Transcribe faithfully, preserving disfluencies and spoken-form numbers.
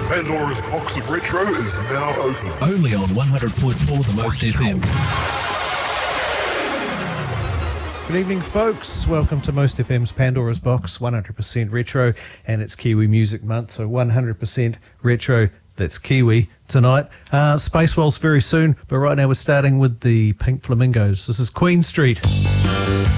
Pandora's box of retro is now open. Only on one hundred point four The Most F M. Good evening, folks. Welcome to Most F M's Pandora's Box, one hundred percent retro, and it's Kiwi Music Month, so one hundred percent retro. That's Kiwi tonight. Uh, Space Waltz very soon, but right now we're starting with the Pink Flamingos. This is Queen Street.